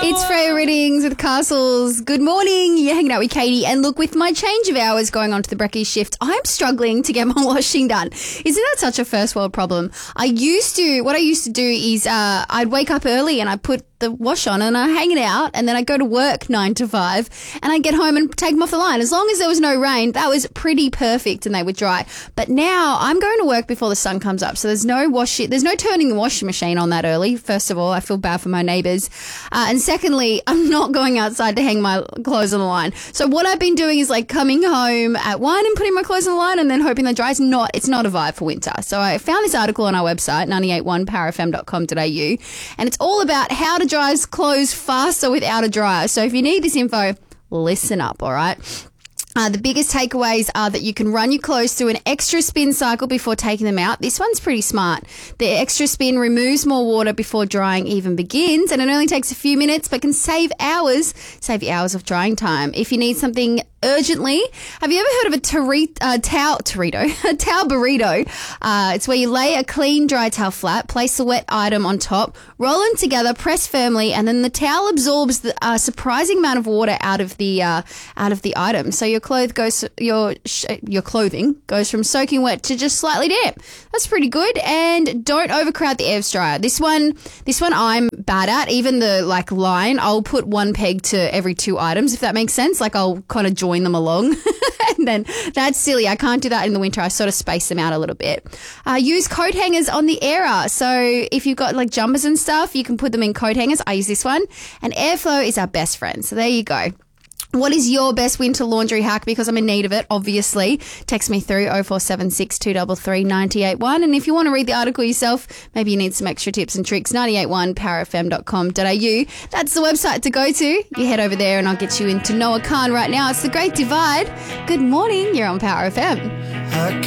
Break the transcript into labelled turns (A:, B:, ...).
A: It's Freya Riddings with Castles. Good morning. You're hanging out with Katie. And look, with my change of hours going on to the brekkie shift, I'm struggling to get my washing done. Isn't that such a first world problem? What I used to do is I'd wake up early and I'd put the wash on and I hang it out, and then I go to work 9 to 5 and I get home and take them off the line. As long as there was no rain, that was pretty perfect and they would dry. But now I'm going to work before the sun comes up, so there's no turning the washing machine on that early. First of all, I feel bad for my neighbours. And secondly, I'm not going outside to hang my clothes on the line. So what I've been doing is like coming home at 1 and putting my clothes on the line and then hoping they dry. It's not a vibe for winter. So I found this article on our website, 981powerfm.com.au, and it's all about how to dry clothes faster without a dryer. So if you need this info, listen up, all right? The biggest takeaways are that you can run your clothes through an extra spin cycle before taking them out. This one's pretty smart. The extra spin removes more water before drying even begins, and it only takes a few minutes but can save you hours of drying time. If you need something urgently, have you ever heard of a towel burrito? It's where you lay a clean, dry towel flat, place a wet item on top, roll them together, press firmly, and then the towel absorbs the surprising amount of water out of the item. So your clothing goes from soaking wet to just slightly damp. That's pretty good. And don't overcrowd the air dryer. This one I'm bad at. Even the line, I'll put one peg to every 2 items, if that makes sense. Like I'll kind of join them along. And then that's silly. I can't do that in the winter. I sort of space them out a little bit. Use coat hangers on the airer. So if you've got jumpers and stuff, you can put them in coat hangers. I use this one. And airflow is our best friend. So there you go. What is your best winter laundry hack? Because I'm in need of it, obviously. Text me through 0476 233 981. And if you want to read the article yourself, maybe you need some extra tips and tricks, 981powerfm.com.au. That's the website to go to. You head over there and I'll get you into Noah Khan right now. It's The Great Divide. Good morning. You're on Power FM.